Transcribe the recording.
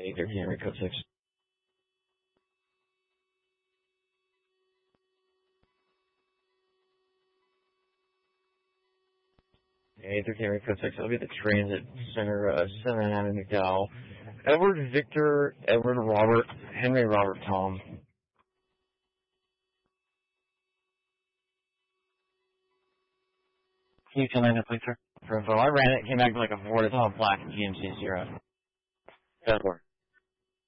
813 area code 6. 813 area code 6. I'll be at the Transit Center, 7 Avenue, McDowell. Edward Victor, Edward Robert, Henry Robert Tom. Can you tell me that, please, sir? For info, I ran it, came back with like a Ford, it's all black GMC Sierra. 10-4.